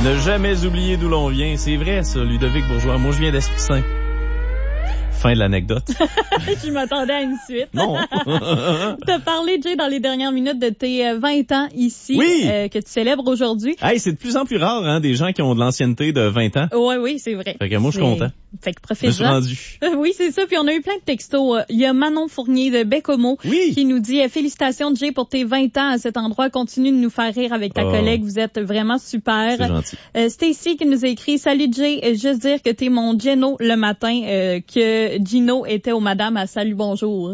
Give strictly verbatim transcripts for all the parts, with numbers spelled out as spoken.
Ne jamais oublier d'où l'on vient. C'est vrai, ça, Ludovic Bourgeois. Moi, je viens d'Esprit-Saint. Fin de l'anecdote. Je m'attendais à une suite. Non. T'as parlé, Jay, dans les dernières minutes de tes vingt ans ici, oui. euh, que tu célèbres aujourd'hui. Hey, c'est de plus en plus rare, hein, des gens qui ont de l'ancienneté de vingt ans. Oui, oui, c'est vrai. Fait que moi, je suis content. Fait que Je me suis profite-en. rendu. Oui, c'est ça. Puis on a eu plein de textos. Il y a Manon Fournier de Bécomo Oui. qui nous dit euh, félicitations, Jay, pour tes vingt ans à cet endroit. Continue de nous faire rire avec ta Oh. collègue. Vous êtes vraiment super. C'est gentil. Euh, Stacy qui nous a écrit salut Jay, euh, juste dire que t'es mon Gino le matin, euh, que Gino était au Madame à Salut Bonjour.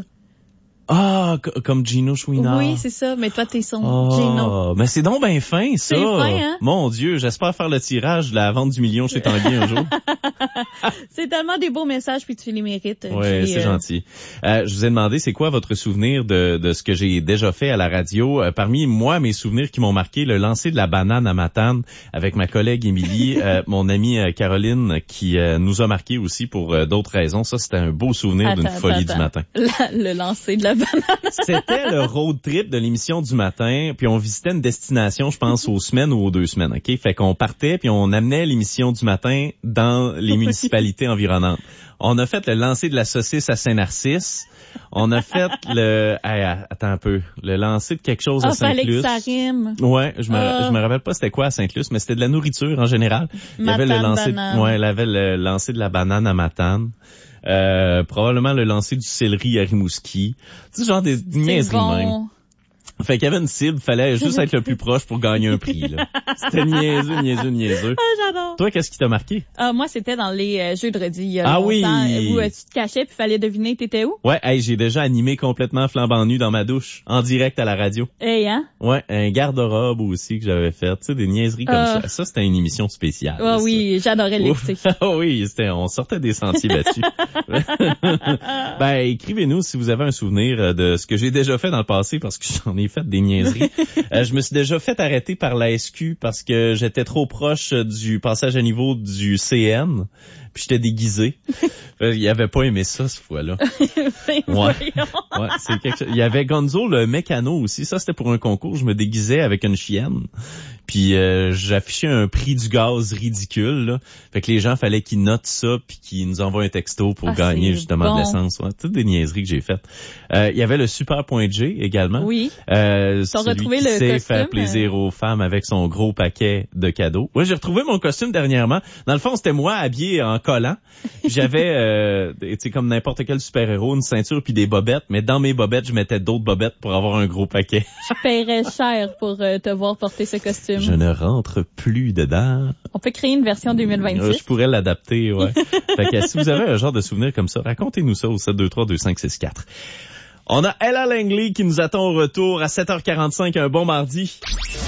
Ah, c- comme Gino Chouinard. Oui, c'est ça. Mais toi, t'es son Oh, Gino. mais c'est donc bien fin, ça. C'est fin, hein? Mon Dieu, j'espère faire le tirage de la vente du million chez Tanguy un jour. C'est tellement des beaux messages puis tu les mérites. Oui, Jay, c'est euh, gentil. Euh, je vous ai demandé, c'est quoi votre souvenir de, de ce que j'ai déjà fait à la radio? Euh, parmi moi, mes souvenirs qui m'ont marqué, le lancer de la banane à Matane avec ma collègue Émilie, euh, mon amie euh, Caroline, qui euh, nous a marqué aussi pour euh, d'autres raisons. Ça, c'était un beau souvenir d'une Attends, folie attends, du matin. La- le lancer de la banane. C'était le road trip de l'émission du matin, puis on visitait une destination, je pense, aux semaines ou aux deux semaines, OK? Fait qu'on partait, puis on amenait l'émission du matin dans les municipalités environnantes. On a fait le lancer de la saucisse à Saint-Narcisse. On a fait le... Hey, attends un peu. Le lancer de quelque chose Ah, à fallait que Saint-Luce. ça rime. Ouais, je me, Ah. je me rappelle pas c'était quoi à Saint-Luce, mais c'était de la nourriture en général. Il y avait le Matane, lancer, banane. ouais, il y avait le lancer de la banane à Matane. Euh, probablement le lancer du céleri à Rimouski. Tu sais, genre des C'est niaiseries bon. même. Fait qu'il y avait une cible, fallait juste être le plus proche pour gagner un prix, là. C'était niaiseux, niaiseux, niaiseux. Ah, j'adore. Toi, qu'est-ce qui t'a marqué? Ah, moi, c'était dans les euh, jeux de redis. il y a Ah longtemps, oui. Où euh, tu te cachais puis fallait deviner t'étais où. Ouais, hey, j'ai déjà animé complètement flambant nu dans ma douche, en direct à la radio. Hey, hein? Ouais, un garde-robe aussi que j'avais fait, tu sais, des niaiseries comme Ah. ça. Ça, c'était une émission spéciale. Ah ça. oui, j'adorais l'écouter. Ah oui, c'était, on sortait des sentiers battus. Ben, écrivez-nous si vous avez un souvenir de ce que j'ai déjà fait dans le passé, parce que j'en ai fait des niaiseries. euh, je me suis déjà fait arrêter par la S Q parce que j'étais trop proche du passage à niveau du C N, puis j'étais déguisé. Euh, Il avait pas aimé ça, cette fois-là. Ben, Ouais. voyons. Ouais, c'est quelque chose. Il y avait Gonzo le mécano aussi. Ça, c'était pour un concours. Je me déguisais avec une chienne. Puis euh, j'affichais un prix du gaz ridicule, là. Fait que les gens, fallait qu'ils notent ça puis qu'ils nous envoient un texto pour Ah, gagner c'est justement bon. de l'essence. Ouais, toutes des niaiseries que j'ai faites. Euh, il y avait le Super Point G également. Oui. Euh, T'as celui retrouvé qui le sait costume, faire plaisir aux femmes avec son gros paquet de cadeaux. Ouais, j'ai retrouvé mon costume dernièrement. Dans le fond, c'était moi habillé en collant. J'avais, euh, tu sais, comme n'importe quel super-héros, une ceinture puis des bobettes. Mais dans mes bobettes, je mettais d'autres bobettes pour avoir un gros paquet. Je paierais cher pour euh, te voir porter ce costume. Je ne rentre plus dedans. On peut créer une version deux mille Euh, vingt-six. Je pourrais l'adapter, ouais. Fait que si vous avez un genre de souvenir comme ça, racontez-nous ça au sept deux trois deux cinq six quatre. On a Ella Langley qui nous attend au retour à sept heures quarante-cinq, un bon mardi.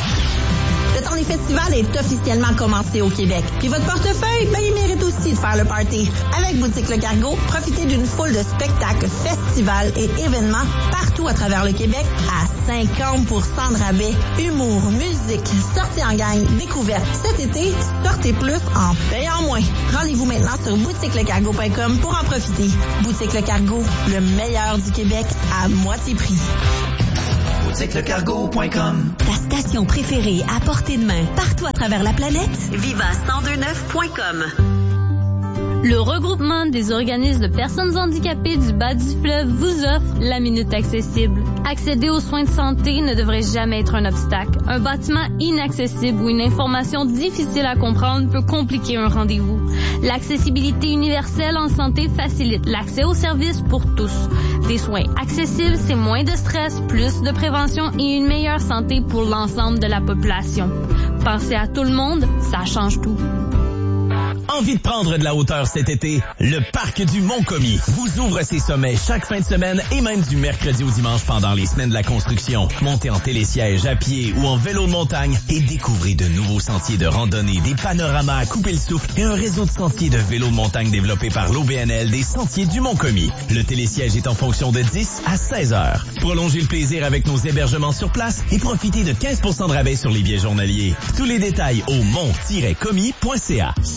Le temps des festivals est officiellement commencé au Québec. Puis votre portefeuille, ben, il mérite aussi de faire le party. Avec Boutique Le Cargo, profitez d'une foule de spectacles, festivals et événements partout à travers le Québec à cinquante pour cent de rabais. Humour, musique, sorties en gang, découvertes. Cet été, sortez plus en payant moins. Rendez-vous maintenant sur boutique le cargo point com pour en profiter. Boutique Le Cargo, le meilleur du Québec à moitié prix. boutique le cargo point com. Ta station préférée à portée de main partout à travers la planète? Viva cent deux neuf point com. Le regroupement des organismes de personnes handicapées du bas du fleuve vous offre la Minute Accessible. Accéder aux soins de santé ne devrait jamais être un obstacle. Un bâtiment inaccessible ou une information difficile à comprendre peut compliquer un rendez-vous. L'accessibilité universelle en santé facilite l'accès aux services pour tous. Des soins accessibles, c'est moins de stress, plus de prévention et une meilleure santé pour l'ensemble de la population. Pensez à tout le monde, ça change tout. Envie de prendre de la hauteur cet été? Le Parc du Mont-Commis vous ouvre ses sommets chaque fin de semaine et même du mercredi au dimanche pendant les semaines de la construction. Montez en télésiège, à pied ou en vélo de montagne et découvrez de nouveaux sentiers de randonnée, des panoramas à couper le souffle et un réseau de sentiers de vélo de montagne développé par l'O B N L des Sentiers du Mont-Commis. Le télésiège est en fonction de dix à seize heures. Prolongez le plaisir avec nos hébergements sur place et profitez de quinze pour cent de rabais sur les billets journaliers. Tous les détails au mont tiret commis point c a. Serviloft.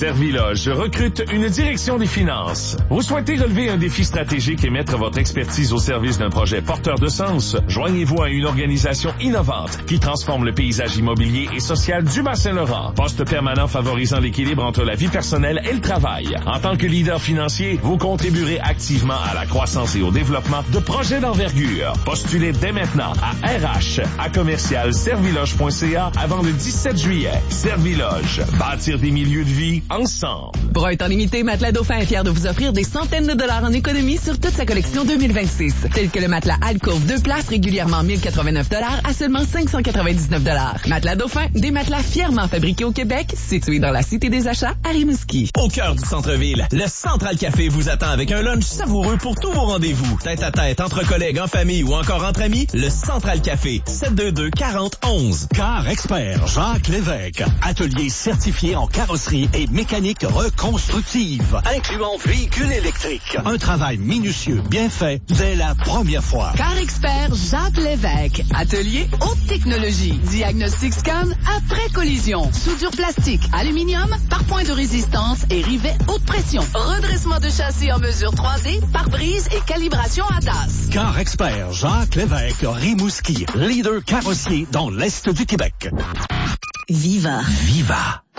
Serviloge recrute une direction des finances. Vous souhaitez relever un défi stratégique et mettre votre expertise au service d'un projet porteur de sens? Joignez-vous à une organisation innovante qui transforme le paysage immobilier et social du Bas-Saint-Laurent. Poste permanent favorisant l'équilibre entre la vie personnelle et le travail. En tant que leader financier, vous contribuerez activement à la croissance et au développement de projets d'envergure. Postulez dès maintenant à R H à commercial serviloge point C A avant le dix-sept juillet. Serviloge, bâtir des milieux de vie ensemble. Pour un temps limité, Matelas Dauphin est fier de vous offrir des centaines de dollars en économie sur toute sa collection deux mille vingt-six. Tel que le matelas Alcove deux places régulièrement mille quatre-vingt-neuf dollars à seulement cinq cent quatre-vingt-dix-neuf dollars. Matelas Dauphin, des matelas fièrement fabriqués au Québec, situés dans la Cité des Achats à Rimouski. Au cœur du centre-ville, le Central Café vous attend avec un lunch savoureux pour tous vos rendez-vous. Tête à tête, entre collègues, en famille ou encore entre amis, le Central Café, sept deux deux, quarante, onze. Car Expert Jacques Lévesque, atelier certifié en carrosserie et mécanique reconstructive, incluant véhicules électriques. Un travail minutieux, bien fait, dès la première fois. Car Expert Jacques Lévesque, atelier haute technologie, diagnostic scan après collision, soudure plastique, aluminium, par point de résistance et rivet haute pression, redressement de châssis en mesure trois D, pare-brise et calibration A D A S. Car Expert Jacques Lévesque, Rimouski, leader carrossier dans l'Est du Québec. Viva. Viva.